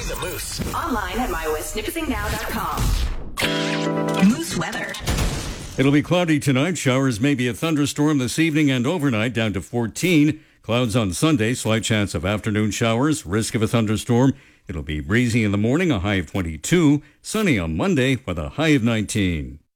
the Moose. Online at mywestnipissingnow.com. Moose weather. It'll be cloudy tonight. Showers, maybe a thunderstorm this evening and overnight, down to 14. Clouds on Sunday, slight chance of afternoon showers, risk of a thunderstorm. It'll be breezy in the morning, a high of 22. Sunny on Monday with a high of 19.